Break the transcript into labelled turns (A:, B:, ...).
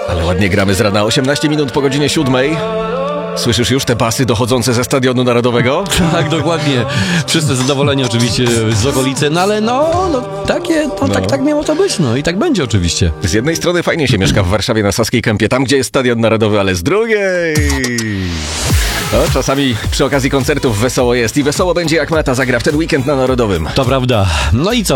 A: Ale ładnie gramy z rana, 18 minut po godzinie 7. Słyszysz już te basy dochodzące ze Stadionu Narodowego?
B: Tak, dokładnie. Wszyscy zadowoleni oczywiście z okolicy, no ale tak miało to być, no i tak będzie oczywiście.
A: Z jednej strony fajnie się mieszka w Warszawie na Saskiej Kępie, tam gdzie jest Stadion Narodowy, ale z drugiej... No, czasami przy okazji koncertów wesoło jest i wesoło będzie jak Mata zagra w ten weekend na Narodowym.
B: To prawda. No i co?